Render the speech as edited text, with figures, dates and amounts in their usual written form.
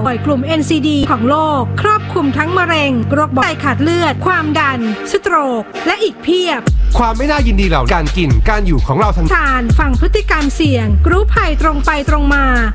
โดยกลุ่ม NCD ของโลกครอบคลุมทั้งมะเร็งโรคไตขาดเลือดความดันสโตรกและอีกเพียบความไม่น่ายินดีเหล่าการกินการอยู่ของเราทั้งทานฟังพฤติกรรมเสี่ยงรู้ภัยตรงไปตรงมา